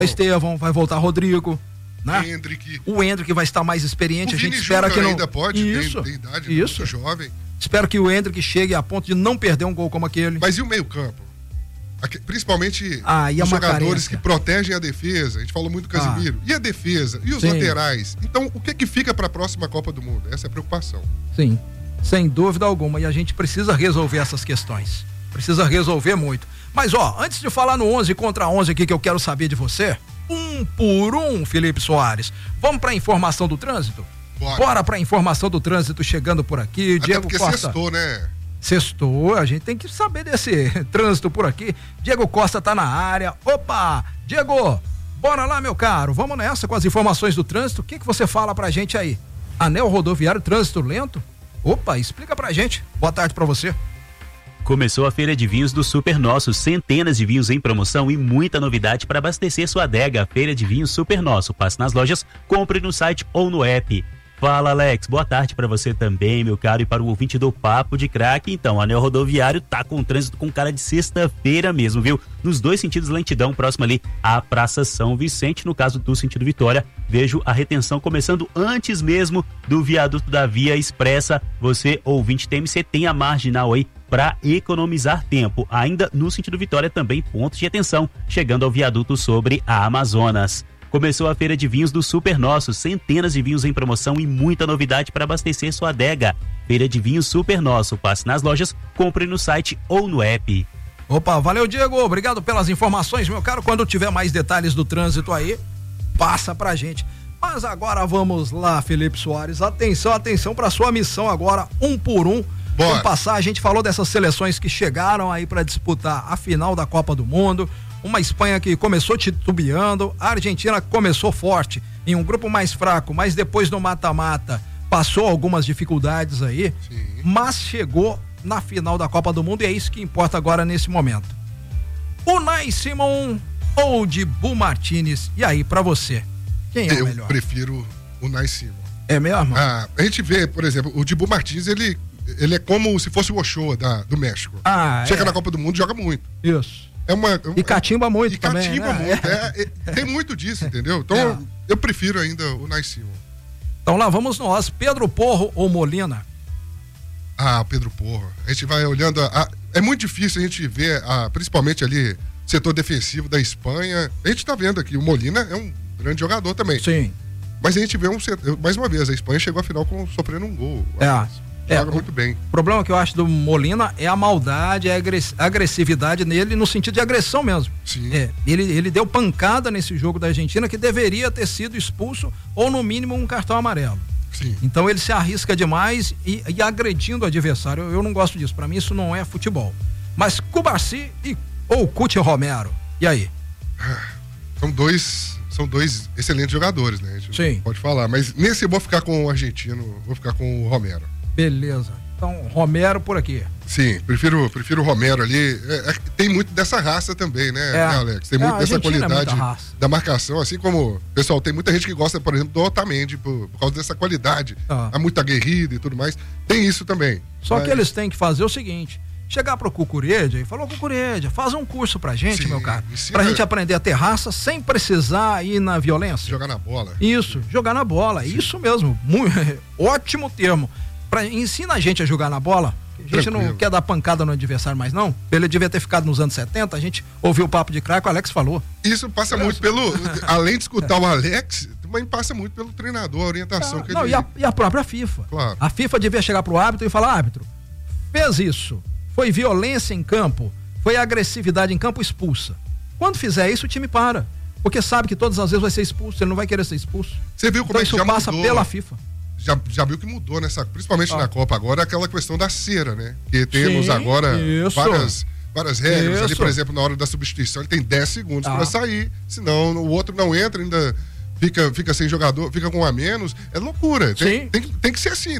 Estevão, vai voltar Rodrigo, né? O Hendrick vai estar mais experiente, a gente espera que não... ainda pode, tem idade, muito jovem. Espero que o Hendrick chegue a ponto de não perder um gol como aquele. Mas e o meio-campo? Principalmente os jogadores que protegem a defesa. A gente falou muito do Casemiro. E a defesa? E os laterais? Então, o que fica para a próxima Copa do Mundo? Essa é a preocupação. Sim, sem dúvida alguma. E a gente precisa resolver essas questões. Precisa resolver muito. Mas, antes de falar no 11 contra 11 aqui que eu quero saber de você, 1 por 1, Felipe Soares. Vamos para a informação do trânsito? Bora para a informação do trânsito chegando por aqui. Até Diego porque Costa. sextou, né? Sextou, a gente tem que saber desse trânsito por aqui. Diego Costa tá na área. Opa, Diego, bora lá, meu caro. Vamos nessa com as informações do trânsito. O que você fala pra gente aí? Anel rodoviário, trânsito lento? Opa, explica pra gente. Boa tarde pra você. Começou a Feira de Vinhos do Super Nosso, centenas de vinhos em promoção e muita novidade para abastecer sua adega. Feira de Vinhos Super Nosso. Passe nas lojas, compre no site ou no app. Fala, Alex, boa tarde para você também, meu caro, e para o ouvinte do Papo de Craque. Então, o anel rodoviário tá com trânsito com cara de sexta-feira mesmo, viu? Nos dois sentidos, lentidão, próximo ali à Praça São Vicente. No caso do sentido Vitória, vejo a retenção começando antes mesmo do viaduto da Via Expressa. Você, ouvinte TMC, tem a marginal aí para economizar tempo. Ainda no sentido Vitória também, pontos de atenção, chegando ao viaduto sobre a Amazonas. Começou a Feira de Vinhos do Super Nosso, centenas de vinhos em promoção e muita novidade para abastecer sua adega. Feira de Vinhos Super Nosso, passe nas lojas, compre no site ou no app. Opa, valeu, Diego, obrigado pelas informações, meu caro. Quando tiver mais detalhes do trânsito aí, passa pra gente. Mas agora vamos lá, Felipe Soares, atenção para sua missão agora, 1 por 1. Vamos passar, a gente falou dessas seleções que chegaram aí para disputar a final da Copa do Mundo. Uma Espanha que começou titubeando, a Argentina começou forte, em um grupo mais fraco, mas depois no mata-mata passou algumas dificuldades aí, mas chegou na final da Copa do Mundo e é isso que importa agora nesse momento. Unai Simon ou Dibu Martínez? E aí, pra você, quem é o melhor? Eu prefiro o Unai Simon. É mesmo? A gente vê, por exemplo, o Dibu Martínez, ele é como se fosse o Ochoa do México. Chega na Copa do Mundo e joga muito. Isso. E catimba muito também, catimba muito, tem muito disso, entendeu? Então, eu prefiro ainda o Unai Simon. Então lá vamos nós, Pedro Porro ou Molina? Pedro Porro. A gente vai olhando, é muito difícil a gente ver, principalmente ali, setor defensivo da Espanha. A gente tá vendo aqui, o Molina é um grande jogador também. Sim. Mas a gente vê mais uma vez, a Espanha chegou à final sofrendo um gol. Joga muito bem. O problema que eu acho do Molina é a maldade, a agressividade nele, no sentido de agressão mesmo. Sim. Ele deu pancada nesse jogo da Argentina que deveria ter sido expulso ou no mínimo um cartão amarelo. Sim. Então ele se arrisca demais e agredindo o adversário. Eu não gosto disso, pra mim isso não é futebol. Mas Cubarsí ou Cuti Romero, e aí? São dois excelentes jogadores, né? A gente Sim. pode falar, mas nesse eu vou ficar com o argentino, vou ficar com o Romero. Beleza. Então, Romero por aqui. Sim, prefiro o Romero ali. Tem muito dessa raça também, né, Alex? Tem muito dessa qualidade da marcação, assim como, pessoal, tem muita gente que gosta, por exemplo, do Otamendi, por causa dessa qualidade. Há muita aguerrida e tudo mais. Tem isso também. Só que eles têm que fazer o seguinte: chegar pro Cucuredia e falar, Cucuredia, faz um curso pra gente, meu cara, pra gente aprender a ter raça sem precisar ir na violência. Jogar na bola. Isso, jogar na bola, isso mesmo, ótimo termo. Ensina a gente a jogar na bola. A gente não quer dar pancada no adversário mais não. Ele devia ter ficado nos anos 70, a gente ouviu o Papo de Craque, o Alex falou. Isso passa muito além de escutar o Alex, também passa muito pelo treinador, a orientação que ele... E a própria FIFA. Claro. A FIFA devia chegar pro árbitro e falar, árbitro, fez isso, foi violência em campo, foi agressividade em campo, expulsa. Quando fizer isso, o time para. Porque sabe que todas as vezes vai ser expulso, ele não vai querer ser expulso. Você viu como então, isso passa pela FIFA. Já viu que mudou principalmente na Copa agora, aquela questão da cera, né? Que temos agora várias regras. Ali, por exemplo, na hora da substituição, ele tem 10 segundos para sair, senão o outro não entra, ainda fica sem jogador, fica com um a menos. É loucura. Tem que ser assim,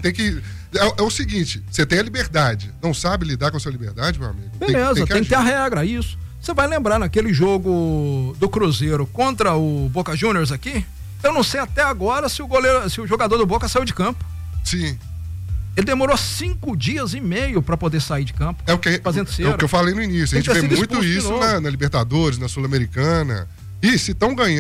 é o seguinte, você tem a liberdade, não sabe lidar com a sua liberdade, meu amigo? Beleza, tem que ter a regra, isso. Você vai lembrar naquele jogo do Cruzeiro contra o Boca Juniors aqui, eu não sei até agora se o jogador do Boca saiu de campo. Sim. Ele demorou 5 dias e meio para poder sair de campo. É o que eu falei no início. A gente vê muito isso na Libertadores, na Sul-Americana. E se estão ganhando